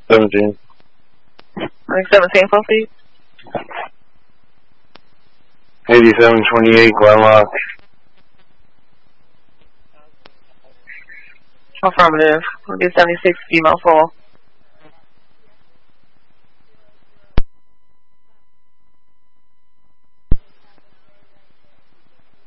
17. 17, full seat. 8728, Glenlock. Affirmative. We'll do 76, female full.